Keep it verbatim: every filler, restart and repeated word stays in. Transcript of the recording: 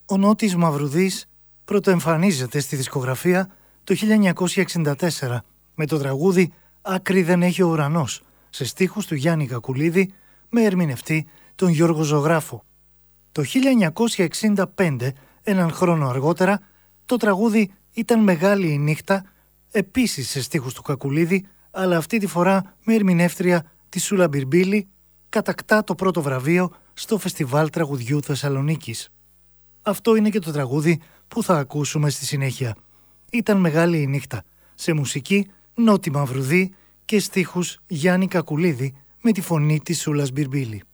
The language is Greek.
Ο Νότης Μαυρουδής πρωτοεμφανίζεται στη δισκογραφία το χίλια εννιακόσια εξήντα τέσσερα με το τραγούδι «Άκρη δεν έχει ο ουρανός» σε στίχους του Γιάννη Κακουλίδη με ερμηνευτή τον Γιώργο Ζωγράφο. Το χίλια εννιακόσια εξήντα πέντε, έναν χρόνο αργότερα, το τραγούδι «Ήταν μεγάλη η νύχτα», επίσης σε στίχους του Κακουλίδη, αλλά αυτή τη φορά με ερμηνεύτρια τη Σούλα Μπιρμπίλη, κατακτά το πρώτο βραβείο στο Φεστιβάλ Τραγουδιού Θεσσαλονίκης. Αυτό είναι και το τραγούδι που θα ακούσουμε στη συνέχεια. «Ήταν μεγάλη η νύχτα», σε μουσική Νότη Μαυρουδή και στίχους Γιάννη Κακουλίδη με τη φωνή της Σούλας Μπιρμπίλη.